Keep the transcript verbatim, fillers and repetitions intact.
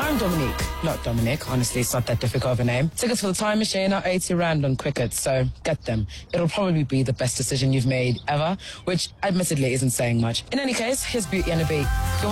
I'm Dominique. Not Dominic, honestly, it's not that difficult of a name. Tickets for the Time Machine are eighty rand on Cricket, so get them. It'll probably be the best decision you've made ever, which admittedly isn't saying much. In any case, here's Beauty and a Beat. You're